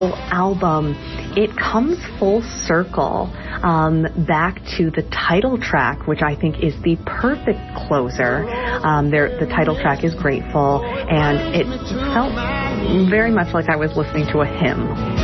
album, it comes full circle back to the title track, which I think is the perfect closer. The title track is Grateful, and it felt very much like I was listening to a hymn.